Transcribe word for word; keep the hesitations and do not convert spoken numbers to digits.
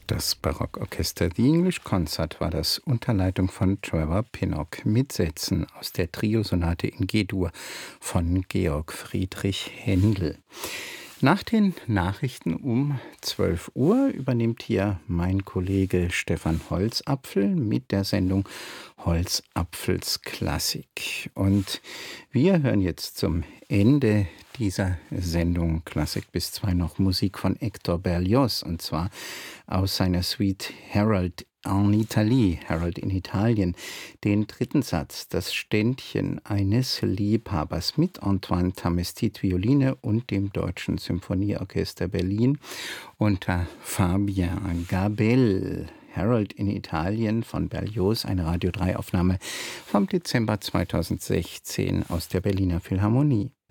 Das Barockorchester The English Concert war das unter Leitung von Trevor Pinnock mit Sätzen aus der Triosonate in G-Dur von Georg Friedrich Händel. Nach den Nachrichten um zwölf Uhr übernimmt hier mein Kollege Stefan Holzapfel mit der Sendung Holzapfels Klassik. Und wir hören jetzt zum Ende dieser Sendung Klassik bis zwei noch Musik von Hector Berlioz, und zwar aus seiner Suite Harold en Italie, Harold in Italien, den dritten Satz, das Ständchen eines Liebhabers mit Antoine Tamestit Violine und dem Deutschen Symphonieorchester Berlin unter Fabien Gabel. Harold in Italien von Berlioz, eine Radio drei Aufnahme vom Dezember zweitausendsechzehn aus der Berliner Philharmonie.